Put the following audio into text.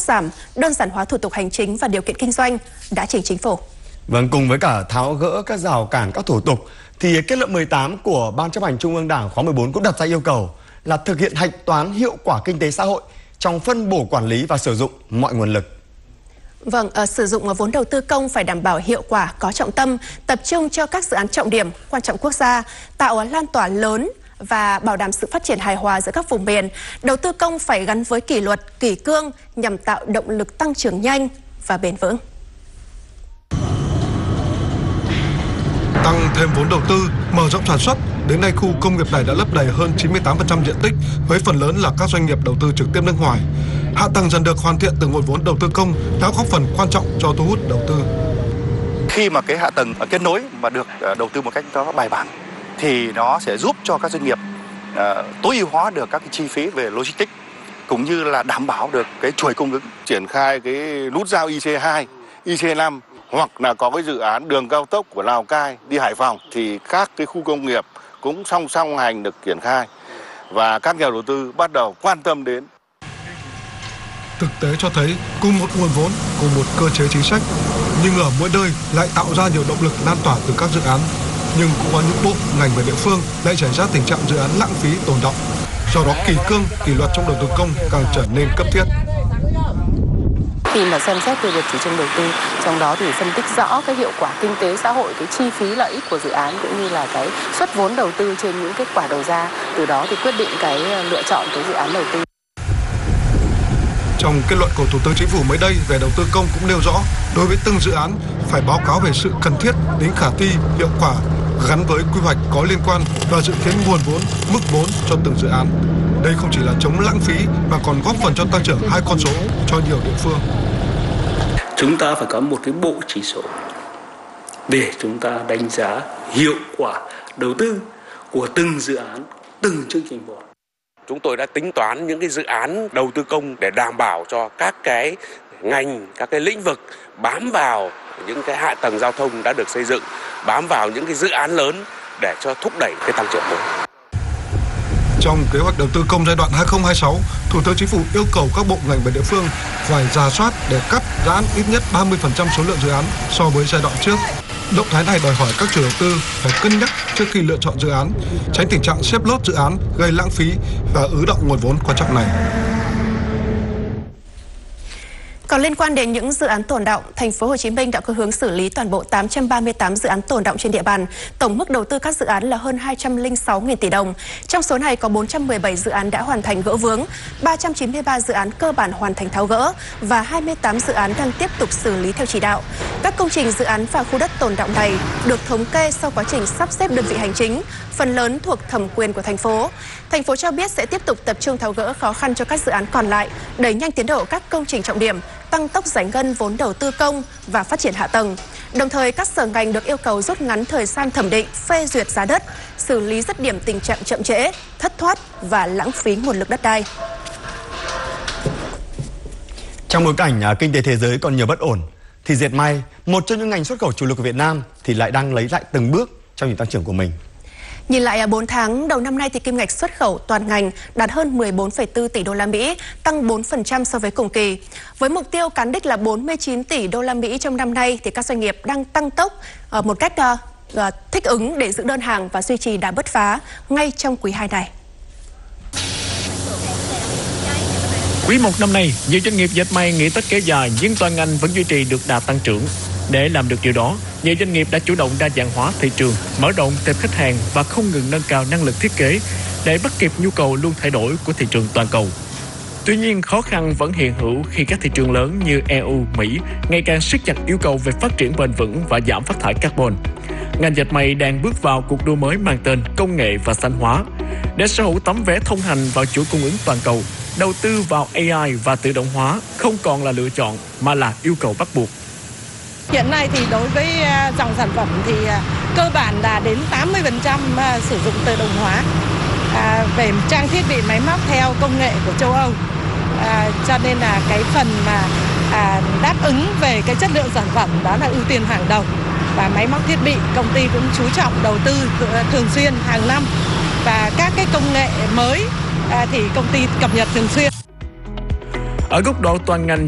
giảm, đơn giản hóa thủ tục hành chính và điều kiện kinh doanh đã trình Chính phủ. Vâng, cùng với cả tháo gỡ các rào cản các thủ tục, thì kết luận 18 của Ban Chấp hành Trung ương Đảng khóa 14 cũng đặt ra yêu cầu là thực hiện hạch toán hiệu quả kinh tế xã hội trong phân bổ quản lý và sử dụng mọi nguồn lực. Vâng, sử dụng vốn đầu tư công phải đảm bảo hiệu quả, có trọng tâm, tập trung cho các dự án trọng điểm, quan trọng quốc gia, tạo lan tỏa lớn và bảo đảm sự phát triển hài hòa giữa các vùng miền. Đầu tư công phải gắn với kỷ luật, kỷ cương nhằm tạo động lực tăng trưởng nhanh và bền vững. Tăng thêm vốn đầu tư, mở rộng sản xuất, đến nay khu công nghiệp này đã lấp đầy hơn 98% diện tích, với phần lớn là các doanh nghiệp đầu tư trực tiếp nước ngoài. Hạ tầng dần được hoàn thiện từ nguồn vốn đầu tư công đã góp phần quan trọng cho thu hút đầu tư. Khi mà cái hạ tầng kết nối mà được đầu tư một cách nó bài bản thì nó sẽ giúp cho các doanh nghiệp tối ưu hóa được các cái chi phí về logistics cũng như là đảm bảo được cái chuỗi cung ứng. Triển khai cái nút giao IC2, IC5 hoặc là có cái dự án đường cao tốc của Lào Cai đi Hải Phòng thì các cái khu công nghiệp cũng song song hành được triển khai và các nhà đầu tư bắt đầu quan tâm đến. Thực tế cho thấy cùng một nguồn vốn, cùng một cơ chế chính sách, nhưng ở mỗi nơi lại tạo ra nhiều động lực lan tỏa từ các dự án. Nhưng cũng có những bộ, ngành và địa phương lại xảy ra tình trạng dự án lãng phí tồn đọng. Do đó kỷ cương, kỷ luật trong đầu tư công càng trở nên cấp thiết. Khi mà xem xét về việc chủ trương đầu tư, trong đó thì phân tích rõ cái hiệu quả kinh tế xã hội, cái chi phí lợi ích của dự án cũng như là cái suất vốn đầu tư trên những kết quả đầu ra, từ đó thì quyết định cái lựa chọn cái dự án đầu tư. Trong kết luận của Thủ tướng Chính phủ mới đây về đầu tư công cũng nêu rõ, đối với từng dự án phải báo cáo về sự cần thiết, tính khả thi, hiệu quả, gắn với quy hoạch có liên quan và dự kiến nguồn vốn, mức vốn cho từng dự án. Đây không chỉ là chống lãng phí mà còn góp phần cho tăng trưởng hai con số cho nhiều địa phương. Chúng ta phải có một cái bộ chỉ số để chúng ta đánh giá hiệu quả đầu tư của từng dự án, từng chương trình một. Chúng tôi đã tính toán những cái dự án đầu tư công để đảm bảo cho các cái ngành, các cái lĩnh vực bám vào những cái hạ tầng giao thông đã được xây dựng, bám vào những cái dự án lớn để cho thúc đẩy cái tăng trưởng mới. Trong kế hoạch đầu tư công giai đoạn 2026, Thủ tướng Chính phủ yêu cầu các bộ ngành và địa phương phải rà soát để cắt giãn ít nhất 30% số lượng dự án so với giai đoạn trước. Động thái này đòi hỏi các chủ đầu tư phải cân nhắc trước khi lựa chọn dự án, tránh tình trạng xếp lốt dự án gây lãng phí và ứ động nguồn vốn quan trọng này. Còn liên quan đến những dự án tồn đọng, Thành phố Hồ Chí Minh đã có hướng xử lý toàn bộ 838 dự án tồn đọng trên địa bàn. Tổng mức đầu tư các dự án là hơn 206.000 tỷ đồng. Trong số này có 417 dự án đã hoàn thành gỡ vướng, 393 dự án cơ bản hoàn thành tháo gỡ và 28 dự án đang tiếp tục xử lý theo chỉ đạo. Các công trình dự án và khu đất tồn đọng này được thống kê sau quá trình sắp xếp đơn vị hành chính, phần lớn thuộc thẩm quyền của thành phố. Thành phố cho biết sẽ tiếp tục tập trung tháo gỡ khó khăn cho các dự án còn lại, đẩy nhanh tiến độ các công trình trọng điểm, tăng tốc giải ngân vốn đầu tư công và phát triển hạ tầng. Đồng thời, các sở ngành được yêu cầu rút ngắn thời gian thẩm định, phê duyệt giá đất, xử lý dứt điểm tình trạng chậm trễ, thất thoát và lãng phí nguồn lực đất đai. Trong bối cảnh kinh tế thế giới còn nhiều bất ổn, thì dệt may, một trong những ngành xuất khẩu chủ lực của Việt Nam, thì lại đang lấy lại từng bước trong những tăng trưởng của mình. Nhìn lại 4 tháng đầu năm nay thì kim ngạch xuất khẩu toàn ngành đạt hơn 14,4 tỷ đô la Mỹ, tăng 4% so với cùng kỳ. Với mục tiêu cán đích là 49 tỷ đô la Mỹ trong năm nay thì các doanh nghiệp đang tăng tốc một cách thích ứng để giữ đơn hàng và duy trì đà bứt phá ngay trong quý 2 này. Quý 1 năm nay, nhiều doanh nghiệp dệt may nghĩ Tết kéo dài nhưng toàn ngành vẫn duy trì được đà tăng trưởng. Để làm được điều đó, nhiều doanh nghiệp đã chủ động đa dạng hóa thị trường, mở rộng tệp khách hàng và không ngừng nâng cao năng lực thiết kế để bắt kịp nhu cầu luôn thay đổi của thị trường toàn cầu. Tuy nhiên, khó khăn vẫn hiện hữu khi các thị trường lớn như EU, Mỹ ngày càng siết chặt yêu cầu về phát triển bền vững và giảm phát thải carbon. Ngành dệt may đang bước vào cuộc đua mới mang tên công nghệ và xanh hóa. Để sở hữu tấm vé thông hành vào chuỗi cung ứng toàn cầu, đầu tư vào AI và tự động hóa không còn là lựa chọn mà là yêu cầu bắt buộc. Hiện nay thì đối với dòng sản phẩm thì cơ bản là đến 80% sử dụng tự động hóa về trang thiết bị máy móc theo công nghệ của châu Âu. Cho nên là cái phần mà đáp ứng về cái chất lượng sản phẩm đó là ưu tiên hàng đầu. Và máy móc thiết bị công ty cũng chú trọng đầu tư thường xuyên hàng năm. Và các cái công nghệ mới thì công ty cập nhật thường xuyên. Ở góc độ toàn ngành,